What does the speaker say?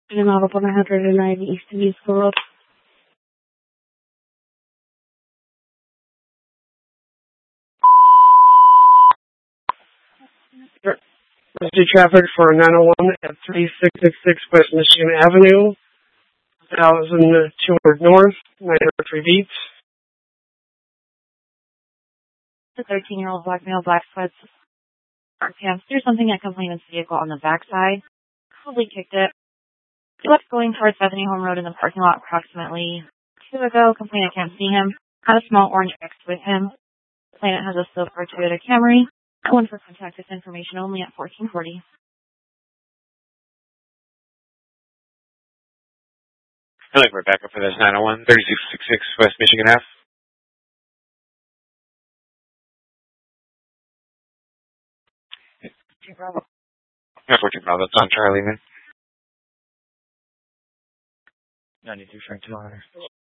And out of 190 East East Road. Mr. Traffic for 901 at 3666 West Michigan Avenue, 1,200 North, 903 Beats. The 13-year-old black male, black sweats, dark pants, threw something at complainant's vehicle on the backside. Probably kicked it. He left going towards Bethany Home Road in the parking lot approximately 2 ago. Complainant can't see him. Had a small orange X with him. Complainant has a silver Toyota Camry. One for contact with information only at 1440. I'd like right back up for this 901 3666 West Michigan Ave. Bravo. 14 Bravo, that's on Charlie, man. 92 Frank 200.